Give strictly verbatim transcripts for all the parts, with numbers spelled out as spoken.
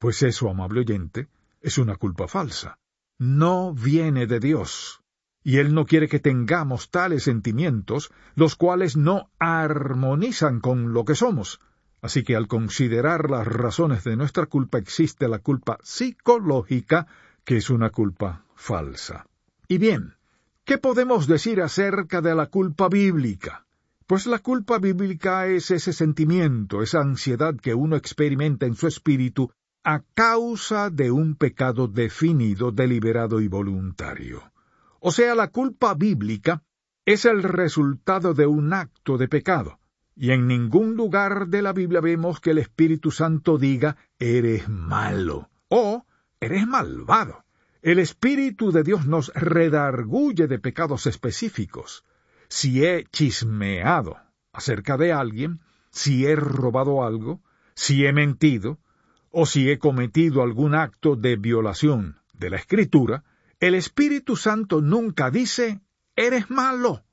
Pues eso, amable oyente, es una culpa falsa. No viene de Dios. Y Él no quiere que tengamos tales sentimientos, los cuales no armonizan con lo que somos. Así que al considerar las razones de nuestra culpa existe la culpa psicológica, que es una culpa falsa. Y bien, ¿qué podemos decir acerca de la culpa bíblica? Pues la culpa bíblica es ese sentimiento, esa ansiedad que uno experimenta en su espíritu a causa de un pecado definido, deliberado y voluntario. O sea, la culpa bíblica es el resultado de un acto de pecado. Y en ningún lugar de la Biblia vemos que el Espíritu Santo diga, eres malo, o eres malvado. El Espíritu de Dios nos redarguye de pecados específicos. Si he chismeado acerca de alguien, si he robado algo, si he mentido, o si he cometido algún acto de violación de la Escritura, el Espíritu Santo nunca dice, eres malo,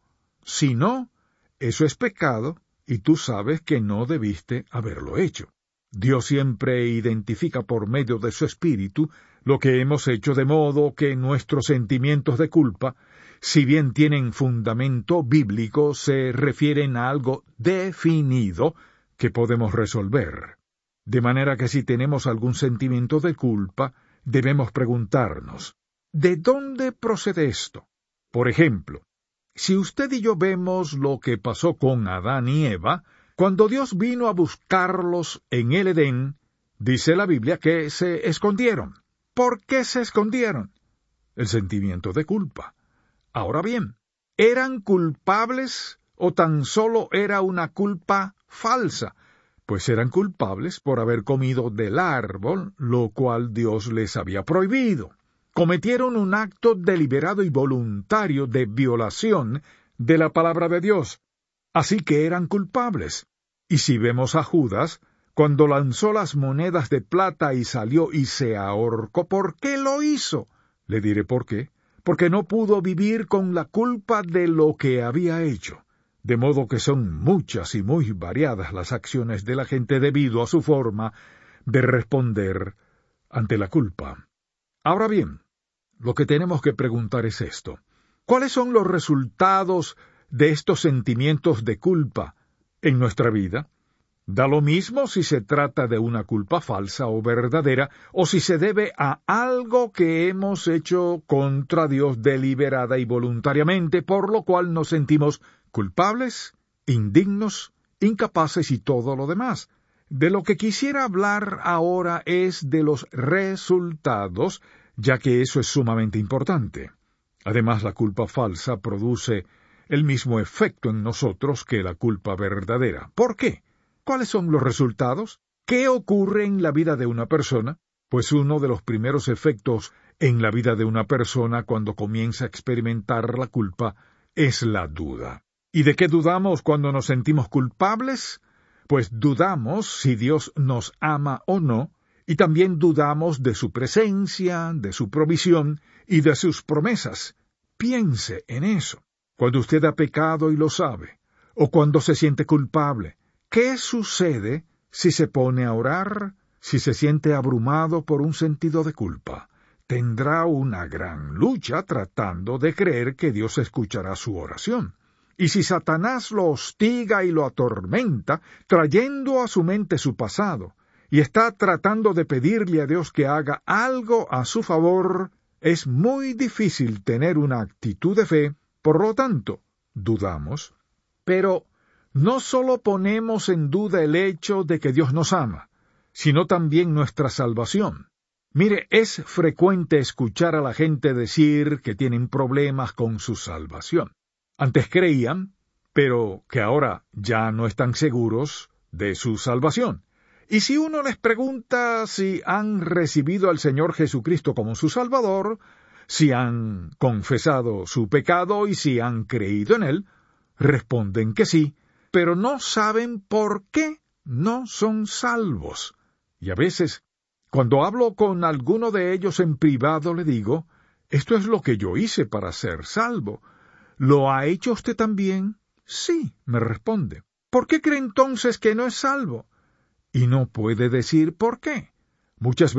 sino, eso es pecado, y tú sabes que no debiste haberlo hecho. Dios siempre identifica por medio de su Espíritu lo que hemos hecho, de modo que nuestros sentimientos de culpa, si bien tienen fundamento bíblico, se refieren a algo definido que podemos resolver. De manera que si tenemos algún sentimiento de culpa, debemos preguntarnos, ¿de dónde procede esto? Por ejemplo, si usted y yo vemos lo que pasó con Adán y Eva, cuando Dios vino a buscarlos en el Edén, dice la Biblia que se escondieron. ¿Por qué se escondieron? El sentimiento de culpa. Ahora bien, ¿eran culpables o tan solo era una culpa falsa? Pues eran culpables por haber comido del árbol, lo cual Dios les había prohibido. Cometieron un acto deliberado y voluntario de violación de la palabra de Dios. Así que eran culpables. Y si vemos a Judas, cuando lanzó las monedas de plata y salió y se ahorcó, ¿por qué lo hizo? Le diré por qué. Porque no pudo vivir con la culpa de lo que había hecho. De modo que son muchas y muy variadas las acciones de la gente debido a su forma de responder ante la culpa. Ahora bien, lo que tenemos que preguntar es esto. ¿Cuáles son los resultados de estos sentimientos de culpa en nuestra vida? Da lo mismo si se trata de una culpa falsa o verdadera, o si se debe a algo que hemos hecho contra Dios deliberada y voluntariamente, por lo cual nos sentimos culpables, indignos, incapaces y todo lo demás. De lo que quisiera hablar ahora es de los resultados, ya que eso es sumamente importante. Además, la culpa falsa produce el mismo efecto en nosotros que la culpa verdadera. ¿Por qué? ¿Cuáles son los resultados? ¿Qué ocurre en la vida de una persona? Pues uno de los primeros efectos en la vida de una persona cuando comienza a experimentar la culpa es la duda. ¿Y de qué dudamos cuando nos sentimos culpables? Pues dudamos si Dios nos ama o no, y también dudamos de su presencia, de su provisión y de sus promesas. Piense en eso. Cuando usted ha pecado y lo sabe, o cuando se siente culpable, ¿qué sucede si se pone a orar, si se siente abrumado por un sentido de culpa? Tendrá una gran lucha tratando de creer que Dios escuchará su oración. Y si Satanás lo hostiga y lo atormenta, trayendo a su mente su pasado, y está tratando de pedirle a Dios que haga algo a su favor, es muy difícil tener una actitud de fe, por lo tanto, dudamos. Pero no solo ponemos en duda el hecho de que Dios nos ama, sino también nuestra salvación. Mire, es frecuente escuchar a la gente decir que tienen problemas con su salvación. Antes creían, pero que ahora ya no están seguros de su salvación. Y si uno les pregunta si han recibido al Señor Jesucristo como su Salvador, si han confesado su pecado y si han creído en Él, responden que sí, pero no saben por qué no son salvos. Y a veces, cuando hablo con alguno de ellos en privado, le digo, esto es lo que yo hice para ser salvo. ¿Lo ha hecho usted también? Sí, me responde. ¿Por qué cree entonces que no es salvo? Y no puede decir por qué. Muchas